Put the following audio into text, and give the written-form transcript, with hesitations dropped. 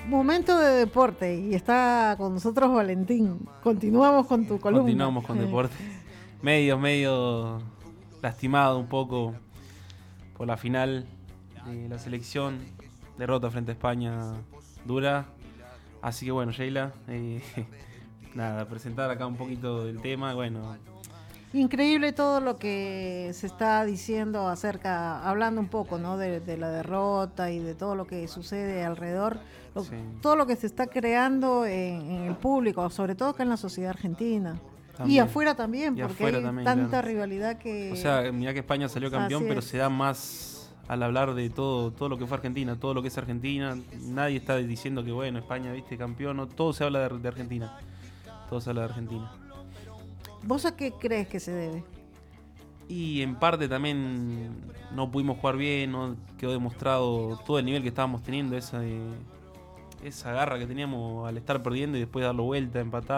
Momento de deporte y está con nosotros Valentín. Continuamos con tu columna. Continuamos con deporte. Medio lastimado un poco por la final de la selección. Derrota frente a España dura. Así que bueno, Sheila, nada, presentar acá un poquito del tema. Bueno, Increíble todo lo que se está diciendo hablando un poco, ¿no? De la derrota y de todo lo que sucede alrededor, sí. todo lo que se está creando en el público, sobre todo acá en la sociedad argentina. También. Y afuera también, Y porque afuera hay también, tanta claro. rivalidad que... O sea, mirá que España salió campeón, Así pero es. se da más al hablar de todo lo que fue Argentina, todo lo que es Argentina. Nadie está diciendo que bueno, España, viste, campeón, no, todo se habla de Argentina. Todo se habla de Argentina. ¿Vos a qué crees que se debe? Y en parte también no pudimos jugar bien, no quedó demostrado todo el nivel que estábamos teniendo, esa garra que teníamos al estar perdiendo y después darlo vuelta, empatar.